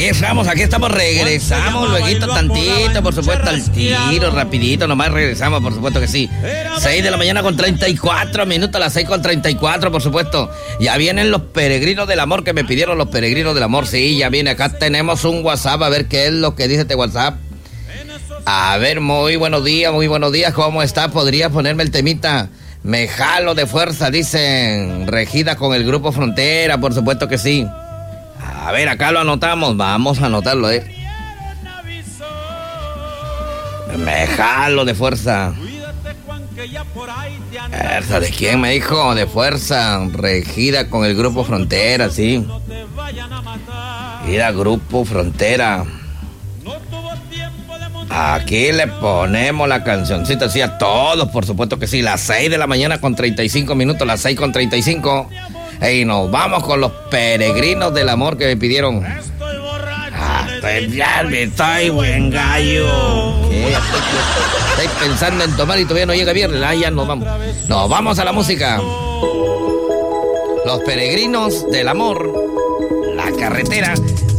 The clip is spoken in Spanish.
Aquí estamos, regresamos, lueguito tantito, por supuesto, al tiro, rapidito, nomás regresamos, por supuesto que sí. 6 de la mañana con 34 minutos, las 6 con 34, por supuesto. Ya vienen los peregrinos del amor que me pidieron los peregrinos del amor, sí, ya viene, acá tenemos un WhatsApp, a ver qué es lo que dice este WhatsApp. A ver, muy buenos días, ¿cómo está? ¿Podría ponerme el temita? Me jalo de fuerza, dicen, regida con el Grupo Frontera, por supuesto que sí. A ver, acá lo anotamos, vamos a anotarlo, Me jalo de fuerza. ¿Esa de quién me dijo? De fuerza, regida con el Grupo Frontera, sí. Mira, Grupo Frontera. Aquí le ponemos la cancioncita, sí, a todos, por supuesto que sí. Las 6 de la mañana con 35 minutos, las 6 con 35. Y nos vamos con los peregrinos del amor que me pidieron. Estoy buen gallo. ¿Qué? Estoy pensando en tomar y todavía no llega viernes. Ya nos vamos. Nos vamos a la música. Los peregrinos del amor. La carretera.